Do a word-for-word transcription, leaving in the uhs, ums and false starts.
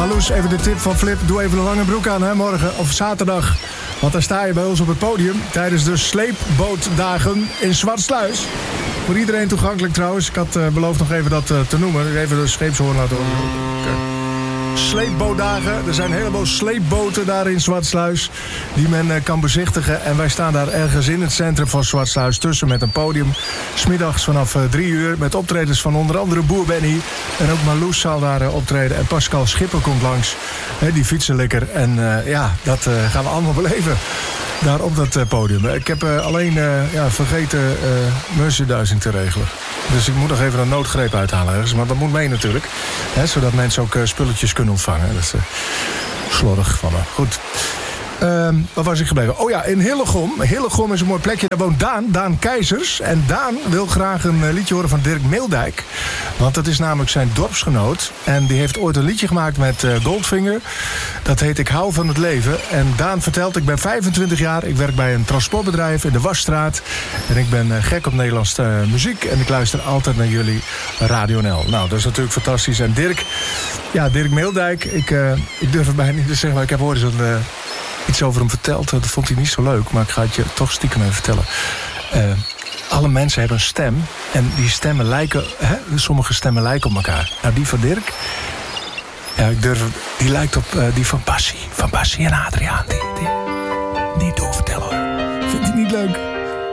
Marloes, even de tip van Flip. Doe even een lange broek aan, hè, morgen of zaterdag. Want dan sta je bij ons op het podium tijdens de sleepbootdagen in Zwartsluis. Voor iedereen toegankelijk trouwens. Ik had uh, beloofd nog even dat uh, te noemen. Even de scheepshoorn laten horen. Okay. Sleepbootdagen. Er zijn een heleboel sleepboten daar in Zwartsluis die men uh, kan bezichtigen. En wij staan daar ergens in het centrum van Zwartsluis tussen met een podium. 'S middags vanaf uh, drie uur met optredens van onder andere Boer Benny. En ook Marloes zal daar uh, optreden. En Pascal Schipper komt langs. He, die fietsen lekker. En uh, ja, dat uh, gaan we allemaal beleven. Daar op dat uh, podium. Ik heb uh, alleen uh, ja, vergeten uh, merchandising te regelen. Dus ik moet nog even een noodgreep uithalen ergens. Maar dat moet mee natuurlijk. Hè, zodat mensen ook uh, spulletjes kunnen ontvangen. Dat is uh, slordig van me. Goed. Um, waar was ik gebleven? Oh ja, in Hillegom. Hillegom is een mooi plekje. Daar woont Daan, Daan Keizers. En Daan wil graag een uh, liedje horen van Dirk Meeldijk. Want dat is namelijk zijn dorpsgenoot. En die heeft ooit een liedje gemaakt met uh, Goldfinger. Dat heet Ik hou van het leven. En Daan vertelt, ik ben vijfentwintig jaar. Ik werk bij een transportbedrijf in de Wasstraat. En ik ben uh, gek op Nederlandse uh, muziek. En ik luister altijd naar jullie Radio N L. Nou, dat is natuurlijk fantastisch. En Dirk, ja, Dirk Meeldijk. Ik, uh, ik durf het bijna niet te zeggen, maar ik heb ooit zo'n... Uh, iets over hem verteld. Dat vond hij niet zo leuk, maar ik ga het je toch stiekem even vertellen. Uh, alle mensen hebben een stem. En die stemmen lijken... Hè, sommige stemmen lijken op elkaar. Nou, die van Dirk... Ja, ik durf... Die lijkt op uh, die van Bassie. Van Bassie en Adriaan. Die, die, die doorvertellen hoor. Vindt hij niet leuk?